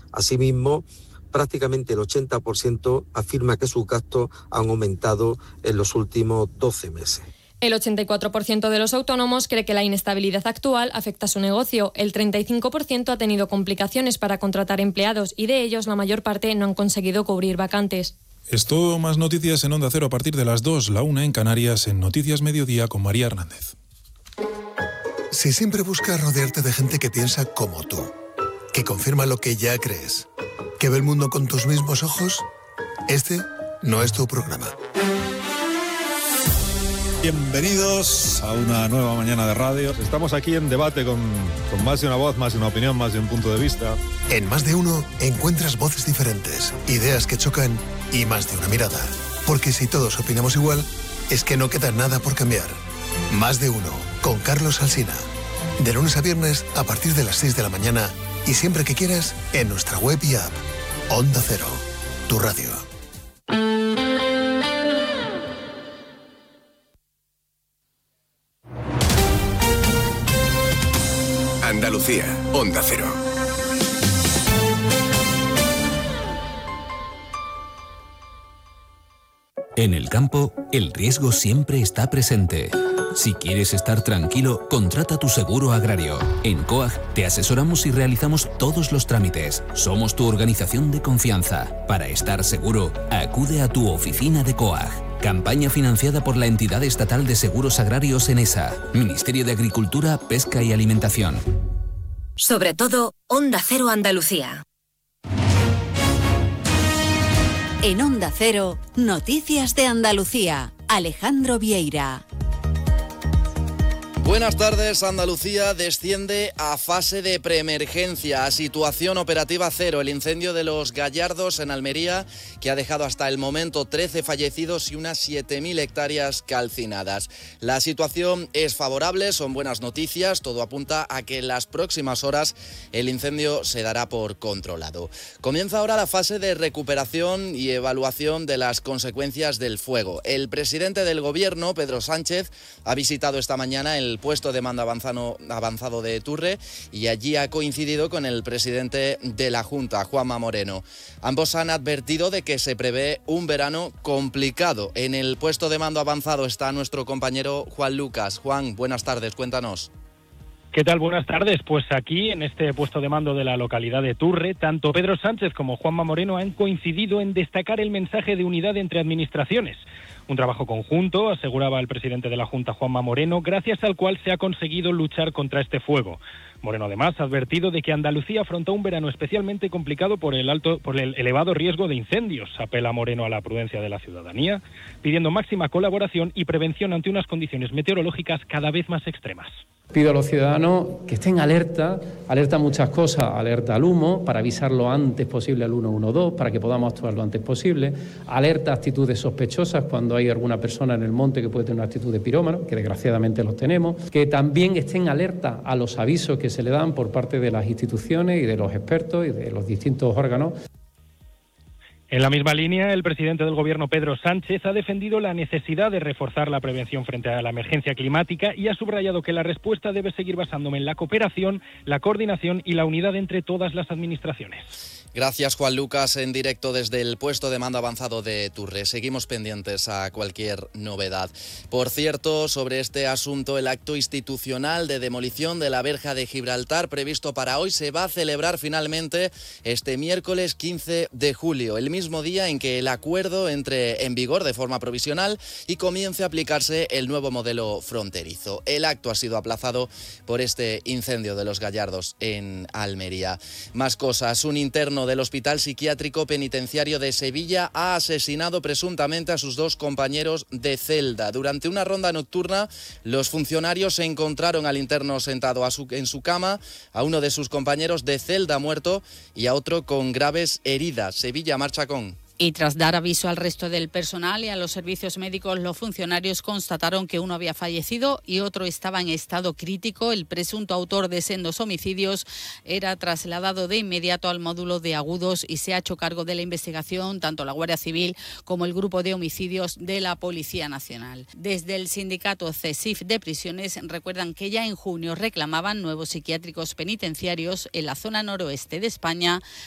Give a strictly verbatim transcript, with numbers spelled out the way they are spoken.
Asimismo, prácticamente el ochenta por ciento afirma que sus gastos han aumentado en los últimos doce meses. El ochenta y cuatro por ciento de los autónomos cree que la inestabilidad actual afecta a su negocio. El treinta y cinco por ciento ha tenido complicaciones para contratar empleados y de ellos la mayor parte no han conseguido cubrir vacantes. Esto más noticias en Onda Cero a partir de las dos, la una en Canarias, en Noticias Mediodía con María Hernández. Si siempre buscas rodearte de gente que piensa como tú, que confirma lo que ya crees, que ve el mundo con tus mismos ojos, este no es tu programa. Bienvenidos a una nueva mañana de radio. Estamos aquí en debate con, con más de una voz, más de una opinión, más de un punto de vista. En Más de Uno encuentras voces diferentes, ideas que chocan y más de una mirada. Porque si todos opinamos igual, es que no queda nada por cambiar. Más de Uno, con Carlos Alsina. De lunes a viernes a partir de las seis de la mañana y siempre que quieras en nuestra web y app. Onda Cero, tu radio. Andalucía, Onda Cero. En el campo, el riesgo siempre está presente. Si quieres estar tranquilo, contrata tu seguro agrario. En COAG te asesoramos y realizamos todos los trámites. Somos tu organización de confianza. Para estar seguro, acude a tu oficina de COAG. Campaña financiada por la Entidad Estatal de Seguros Agrarios ENESA, Ministerio de Agricultura, Pesca y Alimentación. Sobre todo, Onda Cero Andalucía. En Onda Cero, Noticias de Andalucía. Alejandro Vieira. Buenas tardes. Andalucía desciende a fase de preemergencia, a situación operativa cero. El incendio de Los Gallardos en Almería, que ha dejado hasta el momento trece fallecidos y unas siete mil hectáreas calcinadas. La situación es favorable, son buenas noticias. Todo apunta a que en las próximas horas el incendio se dará por controlado. Comienza ahora la fase de recuperación y evaluación de las consecuencias del fuego. El presidente del Gobierno, Pedro Sánchez, ha visitado esta mañana el puesto de mando avanzado, avanzado de Turre y allí ha coincidido con el presidente de la Junta, Juanma Moreno. Ambos han advertido de que se prevé un verano complicado. En el puesto de mando avanzado está nuestro compañero Juan Lucas. Juan, buenas tardes, cuéntanos. ¿Qué tal? Buenas tardes. Pues aquí, en este puesto de mando de la localidad de Turre, tanto Pedro Sánchez como Juanma Moreno han coincidido en destacar el mensaje de unidad entre administraciones. Un trabajo conjunto, aseguraba el presidente de la Junta, Juanma Moreno, gracias al cual se ha conseguido luchar contra este fuego. Moreno, además, ha advertido de que Andalucía afrontó un verano especialmente complicado por el alto, por el elevado riesgo de incendios. Apela Moreno a la prudencia de la ciudadanía, pidiendo máxima colaboración y prevención ante unas condiciones meteorológicas cada vez más extremas. Pido a los ciudadanos que estén alerta, alerta a muchas cosas, alerta al humo, para avisar lo antes posible al uno uno dos, para que podamos actuar lo antes posible, alerta a actitudes sospechosas cuando hay alguna persona en el monte que puede tener una actitud de pirómano, que desgraciadamente los tenemos, que también estén alerta a los avisos que se le dan por parte de las instituciones y de los expertos y de los distintos órganos. En la misma línea, el presidente del Gobierno, Pedro Sánchez, ha defendido la necesidad de reforzar la prevención frente a la emergencia climática y ha subrayado que la respuesta debe seguir basándose en la cooperación, la coordinación y la unidad entre todas las administraciones. Gracias, Juan Lucas, en directo desde el puesto de mando avanzado de Turre. Seguimos pendientes a cualquier novedad. Por cierto, sobre este asunto, el acto institucional de demolición de la verja de Gibraltar previsto para hoy se va a celebrar finalmente este miércoles quince de julio, el mismo día en que el acuerdo entre en vigor de forma provisional y comience a aplicarse el nuevo modelo fronterizo. El acto ha sido aplazado por este incendio de Los Gallardos en Almería. Más cosas. Un interno del Hospital Psiquiátrico Penitenciario de Sevilla ha asesinado presuntamente a sus dos compañeros de celda. Durante una ronda nocturna, los funcionarios se encontraron al interno sentado a su, en su cama, a uno de sus compañeros de celda muerto y a otro con graves heridas. Sevilla marcha con... Y tras dar aviso al resto del personal y a los servicios médicos, los funcionarios constataron que uno había fallecido y otro estaba en estado crítico. El presunto autor de sendos homicidios era trasladado de inmediato al módulo de agudos y se ha hecho cargo de la investigación tanto la Guardia Civil como el Grupo de Homicidios de la Policía Nacional. Desde el sindicato CESIF de Prisiones recuerdan que ya en junio reclamaban nuevos psiquiátricos penitenciarios en la zona noroeste de España